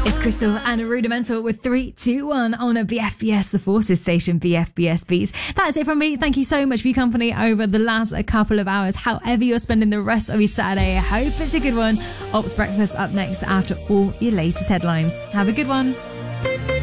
It's Crystal and Rudimental with 3, 2, 1 on a BFBS, the Forces station, BFBS Beats. That's it from me. Thank you so much for your company over the last couple of hours. However you're spending the rest of your Saturday, I hope it's a good one. Ops Breakfast up next after all your latest headlines. Have a good one.